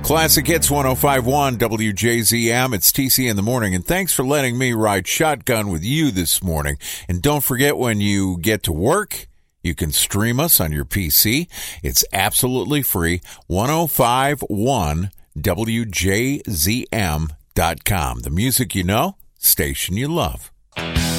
Classic Hits 105.1 WJZM. It's TC in the morning, and thanks for letting me ride shotgun with you this morning. And don't forget, when you get to work, you can stream us on your PC. It's absolutely free. 1051WJZM.com. The music you know, station you love.